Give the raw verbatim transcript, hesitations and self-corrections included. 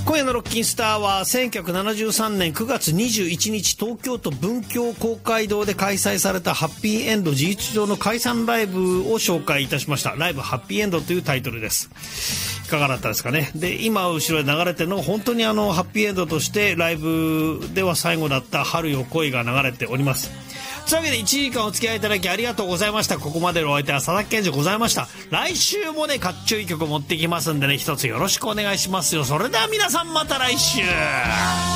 今夜のロッキンスターはせんきゅうひゃくななじゅうさんねんくがつにじゅういちにち東京都文京公会堂で開催されたハッピーエンド事実上の解散ライブを紹介いたしました。ライブハッピーエンドというタイトルです。いかがだったですかね。で、今後ろで流れてるのが本当にあのハッピーエンドとしてライブでは最後だった春よ恋が流れております。というわけでいちじかんお付き合いいただきありがとうございました。ここまでのお相手は佐々木健二でございました。来週もねかっちょいい曲持ってきますんでね、一つよろしくお願いしますよ。それでは皆さんまた来週。